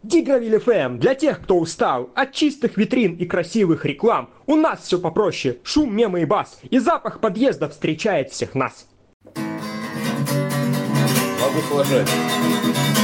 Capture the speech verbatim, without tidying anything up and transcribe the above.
Дигравиль эф эм для тех, кто устал от чистых витрин и красивых реклам. У нас все попроще, шум, мемы и бас, и запах подъезда встречает всех нас. Могу сложать.